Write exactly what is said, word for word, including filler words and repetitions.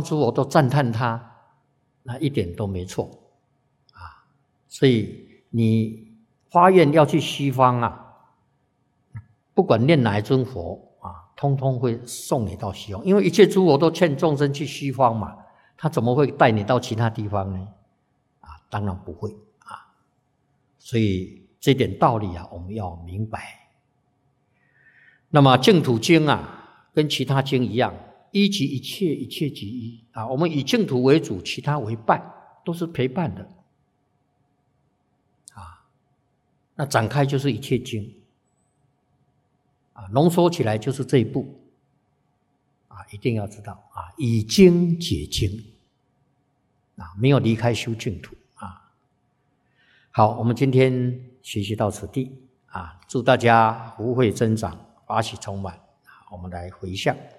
诸佛都赞叹他，那一点都没错啊。所以你发愿要去西方啊，不管念哪一尊佛啊，通通会送你到西方，因为一切诸佛都劝众生去西方嘛，他怎么会带你到其他地方呢？啊，当然不会啊。所以这点道理啊，我们要明白。那么净土经啊，跟其他经一样，一即一切，一切即一啊。我们以净土为主，其他为伴，都是陪伴的啊。那展开就是一切经啊，浓缩起来就是这一部啊，一定要知道啊，以经解经啊，没有离开修净土啊。好，我们今天学习到此地啊，祝大家福慧增长，法喜充满。我们来回向。